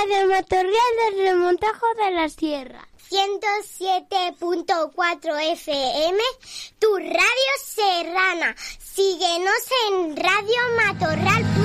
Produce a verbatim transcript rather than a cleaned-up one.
Radio Matorral del Remontajo de la Sierra. ciento siete punto cuatro F M, tu radio serrana. Síguenos en radio matorral.